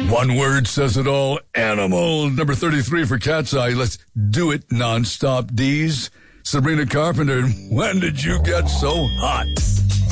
One word says it all. Animal. Number 33 for Cat's Eye. Let's do it. Non-stop D's. Sabrina Carpenter. When did you get so hot?